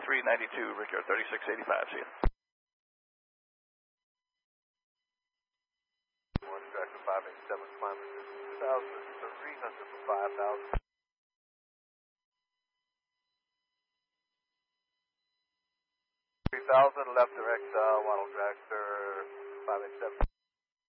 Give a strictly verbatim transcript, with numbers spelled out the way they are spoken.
three ninety-two, Brickyard thirty-six eighty-five, see you. one tractor five eight seven, climbing two thousand three hundred for five thousand. three thousand, left direct, uh, Waddle tractor five eight seven.